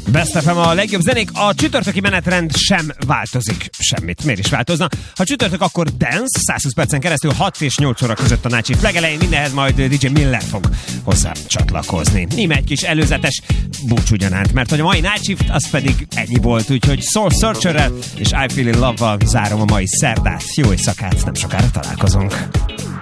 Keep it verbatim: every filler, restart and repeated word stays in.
Best ef em a legjobb zenék. A csütörtöki menetrend sem változik semmit. Miért is változna? Ha csütörtök, akkor dance, száz húsz percen keresztül hat és nyolc óra között a Night Shift. Legelején mindenhez majd dé dzsé Miller fog hozzám csatlakozni. Íme egy kis előzetes búcs ugyanánt, mert hogy a mai Night Shift az pedig ennyi volt, úgyhogy Soul Searcher-rel és I Feel in Love-val zárom a mai szerdát. Jó éjszakát, nem sokára találkozunk.